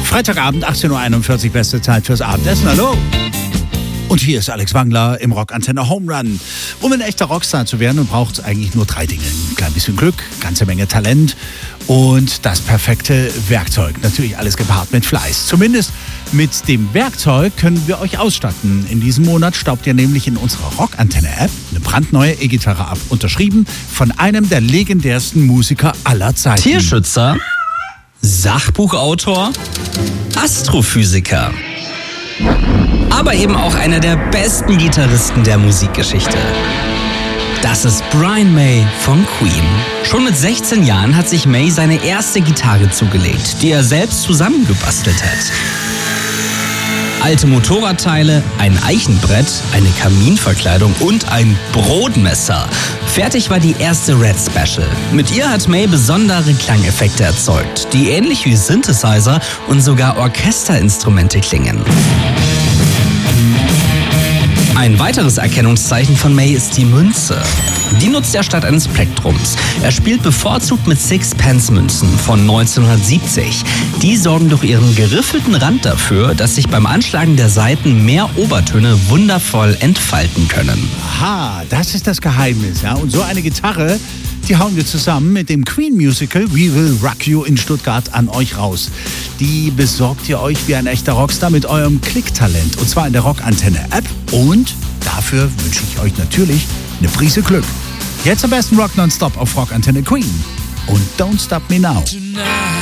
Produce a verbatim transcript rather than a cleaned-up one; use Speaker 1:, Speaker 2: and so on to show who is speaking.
Speaker 1: Freitagabend, achtzehn Uhr einundvierzig, beste Zeit fürs Abendessen. Hallo! Und hier ist Alex Wangler im Rockantenne Home Run. Um ein echter Rockstar zu werden, braucht es eigentlich nur drei Dinge. Ein klein bisschen Glück, ganze Menge Talent und das perfekte Werkzeug. Natürlich alles gepaart mit Fleiß. Zumindest mit dem Werkzeug können wir euch ausstatten. In diesem Monat staubt ihr nämlich in unserer Rockantenne-App eine brandneue E-Gitarre ab. Unterschrieben von einem der legendärsten Musiker aller Zeiten.
Speaker 2: Tierschützer, Sachbuchautor, Astrophysiker. Aber eben auch einer der besten Gitarristen der Musikgeschichte. Das ist Brian May von Queen. Schon mit sechzehn Jahren hat sich May seine erste Gitarre zugelegt, die er selbst zusammengebastelt hat. Alte Motorradteile, ein Eichenbrett, eine Kaminverkleidung und ein Brotmesser. Fertig war die erste Red Special. Mit ihr hat May besondere Klangeffekte erzeugt, die ähnlich wie Synthesizer und sogar Orchesterinstrumente klingen. Ein weiteres Erkennungszeichen von May ist die Münze. Die nutzt er statt eines Plektrums. Er spielt bevorzugt mit Sixpence-Münzen von neunzehnhundertsiebzig. Die sorgen durch ihren geriffelten Rand dafür, dass sich beim Anschlagen der Saiten mehr Obertöne wundervoll entfalten können.
Speaker 1: Aha, das ist das Geheimnis. Ja? Und so eine Gitarre, die hauen wir zusammen mit dem Queen-Musical We Will Rock You in Stuttgart an euch raus. Die besorgt ihr euch wie ein echter Rockstar mit eurem Klicktalent. Und zwar in der Rockantenne-App. Und dafür wünsche ich euch natürlich eine Prise Glück. Jetzt am besten Rock nonstop auf Rockantenne Queen. Und Don't Stop Me Now.